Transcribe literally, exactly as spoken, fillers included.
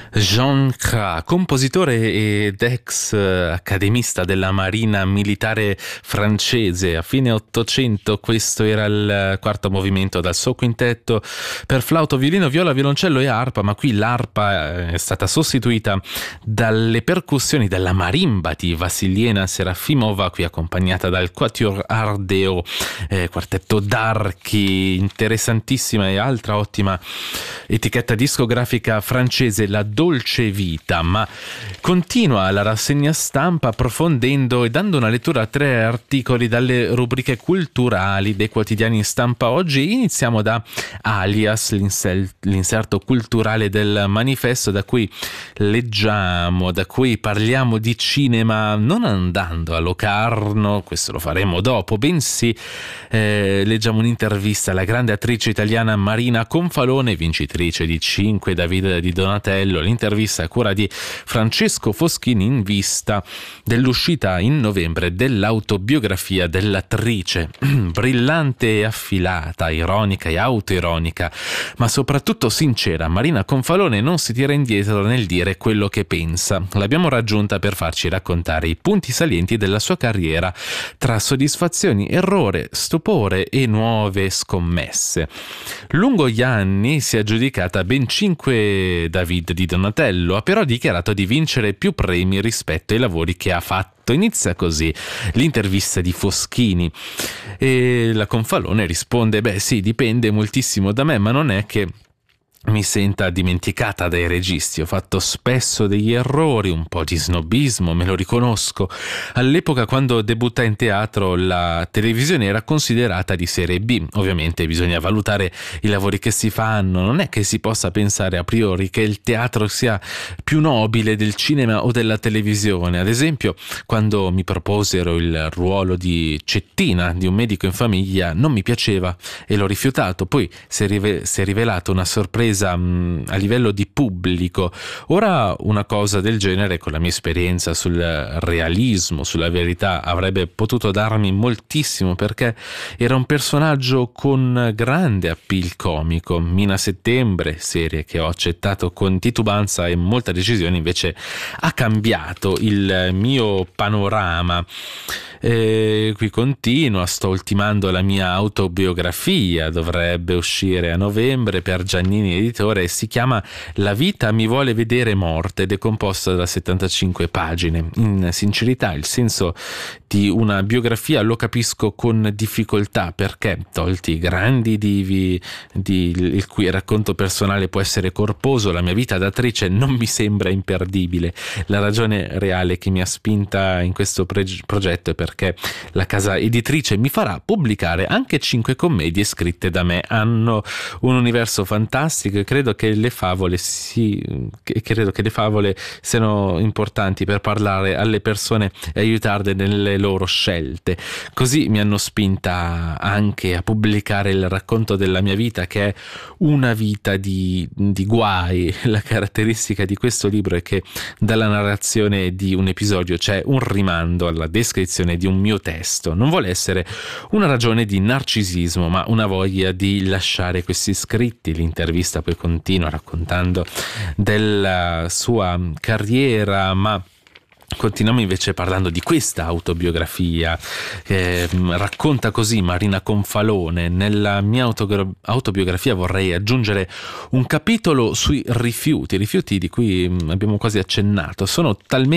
Jean Cras, compositore ed ex accademista della Marina Militare francese. A fine Ottocento questo era il quarto movimento dal suo quintetto per flauto, violino, viola, violoncello e arpa, ma qui l'arpa è stata sostituita dalle percussioni della marimba di Vassiliena Serafimova, qui accompagnata dal Quatuor Ardeo, eh, quartetto d'archi, interessantissima e altra ottima etichetta discografica francese, la Dolce Vita. Ma continua la rassegna stampa approfondendo e dando una lettura a tre articoli dalle rubriche culturali dei quotidiani in stampa oggi. Iniziamo da Alias, l'inserto culturale del Manifesto, da cui leggiamo, da cui parliamo di cinema non andando a Locarno, questo lo faremo dopo, bensì eh, leggiamo un'intervista alla grande attrice italiana Marina Confalone, vincitrice di cinque David di Donatello. L'intervista a cura di Francesco Foschini in vista dell'uscita in novembre dell'autobiografia dell'attrice. Brillante e affilata, ironica e autoironica, ma soprattutto sincera, Marina Confalone non si tira indietro nel dire quello che pensa. L'abbiamo raggiunta per farci raccontare i punti salienti della sua carriera, tra soddisfazioni, errore, stupore e nuove scommesse. Lungo gli anni si è aggiudicata ben cinque David di Donatello, ha però dichiarato di vincere più premi rispetto ai lavori che ha fatto. Inizia così l'intervista di Foschini e la Confalone risponde: beh sì, dipende moltissimo da me, ma non è che mi senta dimenticata dai registi. Ho fatto spesso degli errori, un po' di snobismo, me lo riconosco. All'epoca, quando debuttai in teatro, la televisione era considerata di serie B. Ovviamente bisogna valutare i lavori che si fanno, non è che si possa pensare a priori che il teatro sia più nobile del cinema o della televisione. Ad esempio, quando mi proposero il ruolo di Cettina, di un medico in famiglia, non mi piaceva e l'ho rifiutato. Poi si è, rive- si è rivelato una sorpresa a livello di pubblico. Ora una cosa del genere, con la mia esperienza sul realismo, sulla verità, avrebbe potuto darmi moltissimo, perché era un personaggio con grande appeal comico. Mina Settembre, serie che ho accettato con titubanza e molta decisione, invece ha cambiato il mio panorama. E qui continua, sto ultimando la mia autobiografia, dovrebbe uscire a novembre per Giannini Editore, e si chiama La vita mi vuole vedere morta ed è composta da settantacinque pagine. In sincerità il senso di una biografia lo capisco con difficoltà, perché tolti i grandi divi di, il cui racconto personale può essere corposo, la mia vita d'attrice non mi sembra imperdibile. La ragione reale che mi ha spinta in questo pre- progetto è perché la casa editrice mi farà pubblicare anche cinque commedie scritte da me. Hanno un universo fantastico e credo che le favole si, credo che le favole siano importanti per parlare alle persone e aiutarle nelle loro scelte. Così mi hanno spinta anche a pubblicare il racconto della mia vita, che è una vita di, di guai. La caratteristica di questo libro è che dalla narrazione di un episodio c'è un rimando alla descrizione di un mio testo. Non vuole essere una ragione di narcisismo, ma una voglia di lasciare questi scritti. L'intervista poi continua raccontando della sua carriera, ma continuiamo invece parlando di questa autobiografia. Eh, racconta così Marina Confalone: nella mia autogra- autobiografia vorrei aggiungere un capitolo sui rifiuti, rifiuti di cui abbiamo quasi accennato. Sono talmente